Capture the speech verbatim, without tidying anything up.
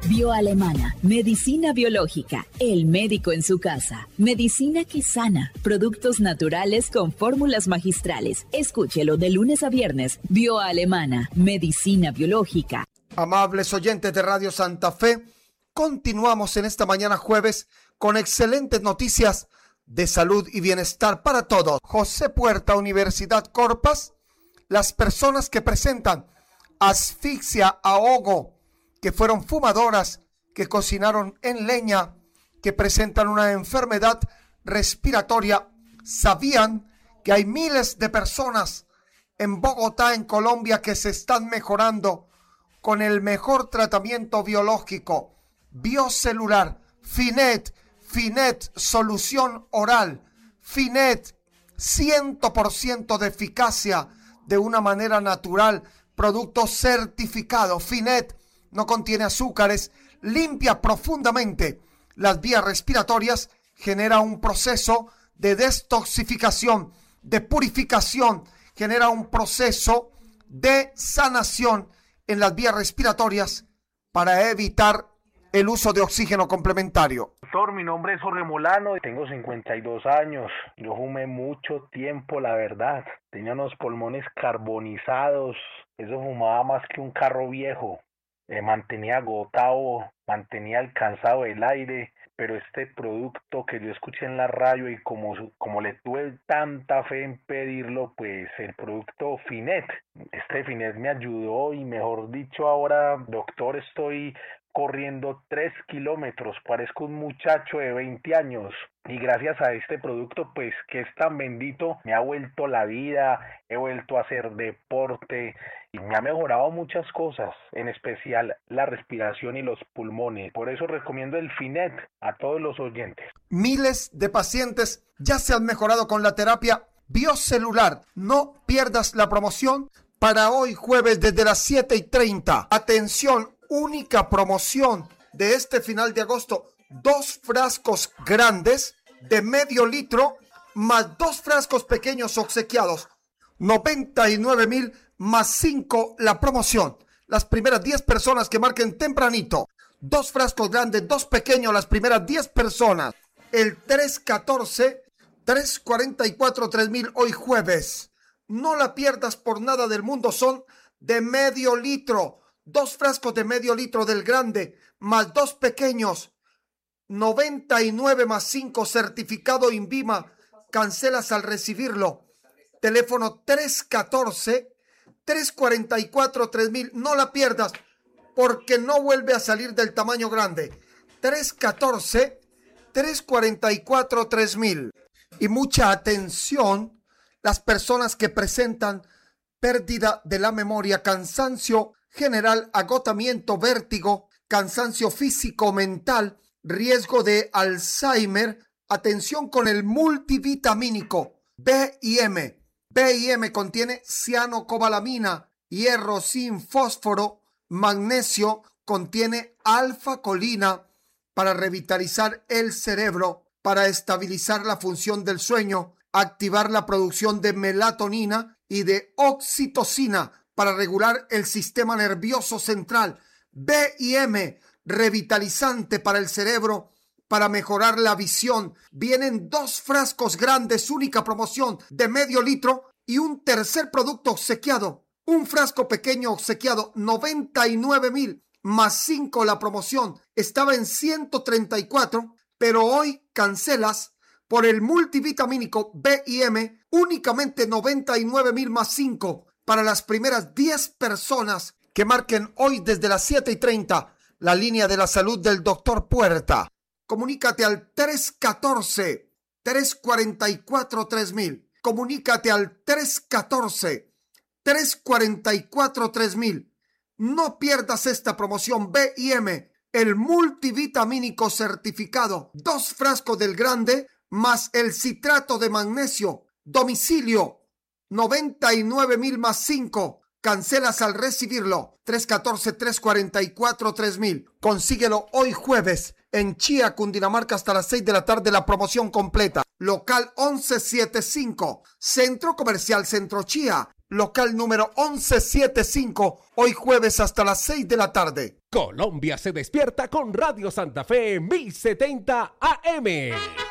Bioalemana, medicina biológica, el médico en su casa, medicina que sana, productos naturales con fórmulas magistrales. Escúchelo de lunes a viernes. Bioalemana, medicina biológica. Amables oyentes de Radio Santa Fe, continuamos en esta mañana jueves con excelentes noticias de salud y bienestar para todos. José Puerta, Universidad Corpas, las personas que presentan asfixia, ahogo, que fueron fumadoras, que cocinaron en leña, que presentan una enfermedad respiratoria, sabían que hay miles de personas en Bogotá, en Colombia, que se están mejorando con el mejor tratamiento biológico, biocelular, Finet, Finet, solución oral, Finet, cien por ciento de eficacia de una manera natural, producto certificado. Finet no contiene azúcares, limpia profundamente las vías respiratorias, genera un proceso de detoxificación, de purificación, genera un proceso de sanación en las vías respiratorias para evitar el uso de oxígeno complementario. Doctor, mi nombre es Jorge Molano, tengo cincuenta y dos años, yo fumé mucho tiempo, la verdad, tenía unos pulmones carbonizados, eso fumaba más que un carro viejo, me mantenía agotado, mantenía alcanzado el aire, pero este producto que yo escuché en la radio y como, como le tuve tanta fe en pedirlo, pues el producto Finet, este Finet me ayudó y mejor dicho ahora, doctor, estoy corriendo tres kilómetros, parezco un muchacho de veinte años y gracias a este producto pues que es tan bendito me ha vuelto la vida, he vuelto a hacer deporte y me ha mejorado muchas cosas, en especial la respiración y los pulmones, por eso recomiendo el Finet a todos los oyentes. Miles de pacientes ya se han mejorado con la terapia biocelular, no pierdas la promoción para hoy jueves desde las siete y treinta, atención, única promoción de este final de agosto, dos frascos grandes de medio litro más dos frascos pequeños obsequiados, noventa y nueve mil más cinco la promoción. Las primeras diez personas que marquen tempranito, dos frascos grandes, dos pequeños, las primeras diez personas, el tres catorce, tres cuarenta y cuatro, tres mil hoy jueves. No la pierdas por nada del mundo, son de medio litro. Dos frascos de medio litro del grande, más dos pequeños, noventa y nueve más cinco, certificado INVIMA, cancelas al recibirlo. Teléfono tres catorce, tres cuarenta y cuatro, tres mil, no la pierdas, porque no vuelve a salir del tamaño grande. tres catorce, tres cuarenta y cuatro, tres mil. Y mucha atención, las personas que presentan pérdida de la memoria, cansancio general, agotamiento, vértigo, cansancio físico, mental, riesgo de Alzheimer. Atención con el multivitamínico B I M. B I M contiene cianocobalamina, hierro, zinc, fósforo, magnesio, contiene alfa-colina para revitalizar el cerebro, para estabilizar la función del sueño, activar la producción de melatonina y de oxitocina, para regular el sistema nervioso central. B I M, revitalizante para el cerebro, para mejorar la visión. Vienen dos frascos grandes, única promoción de medio litro y un tercer producto obsequiado. Un frasco pequeño obsequiado, noventa y nueve mil más cinco la promoción. Estaba en ciento treinta y cuatro, pero hoy cancelas por el multivitamínico B I M, únicamente noventa y nueve mil más cinco. Para las primeras diez personas que marquen hoy desde las siete y treinta la línea de la salud del doctor Puerta. Comunícate al tres catorce, tres cuarenta y cuatro, tres mil. Comunícate al tres catorce, tres cuarenta y cuatro, tres mil. No pierdas esta promoción B I M, el multivitamínico certificado. Dos frascos del grande más el citrato de magnesio. Domicilio noventa y nueve mil más cinco. Cancelas al recibirlo. tres catorce, tres cuarenta y cuatro, tres mil. Consíguelo hoy jueves en Chía, Cundinamarca, hasta las seis de la tarde. La promoción completa. Local once setenta y cinco. Centro Comercial Centro Chía. local número once setenta y cinco, hoy jueves hasta las seis de la tarde. Colombia se despierta con Radio Santa Fe mil setenta A M.